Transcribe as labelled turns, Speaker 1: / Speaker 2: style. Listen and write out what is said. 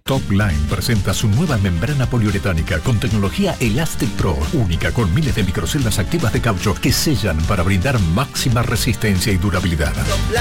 Speaker 1: Topline presenta su nueva membrana poliuretánica con tecnología Elastic Pro, única con miles de microceldas activas de caucho que sellan para brindar máxima resistencia y durabilidad.